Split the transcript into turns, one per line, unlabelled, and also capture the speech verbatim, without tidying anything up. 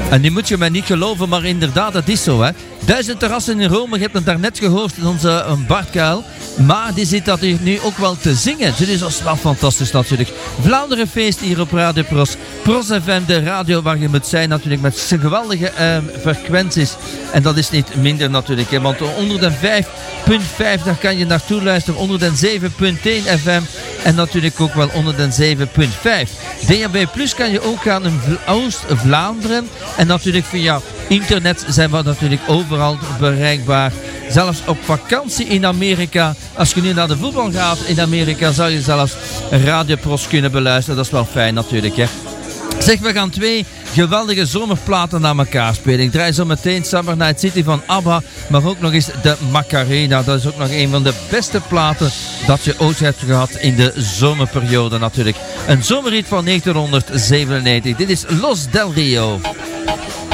En die moet je mij niet geloven, maar inderdaad, dat is zo, hè. Duizend terrassen in Rome, je hebt het daarnet gehoord in onze Bart Kuil. Maar die zit dat nu ook wel te zingen. Dus dat is wel fantastisch natuurlijk. Vlaanderenfeest hier op Radio Pros. Pros F M, de radio waar je moet zijn natuurlijk met zijn geweldige eh, frequenties. En dat is niet minder natuurlijk, hè, want honderdvijf komma vijf, daar kan je naartoe luisteren. honderdzeven komma één F M en natuurlijk ook wel honderdzeven komma vijf. D A B plus kan je ook gaan in Oost-Vlaanderen. En natuurlijk via internet zijn we natuurlijk overal bereikbaar. Zelfs op vakantie in Amerika. Als je nu naar de voetbal gaat in Amerika, zou je zelfs Radio Pros kunnen beluisteren. Dat is wel fijn natuurlijk, hè. Zeg, we gaan twee geweldige zomerplaten naar elkaar spelen. Ik draai zo meteen Summer Night City van ABBA, maar ook nog eens de Macarena. Dat is ook nog een van de beste platen dat je ooit hebt gehad in de zomerperiode natuurlijk. Een zomerhit van negentien zevenennegentig. Dit is Los Del Rio.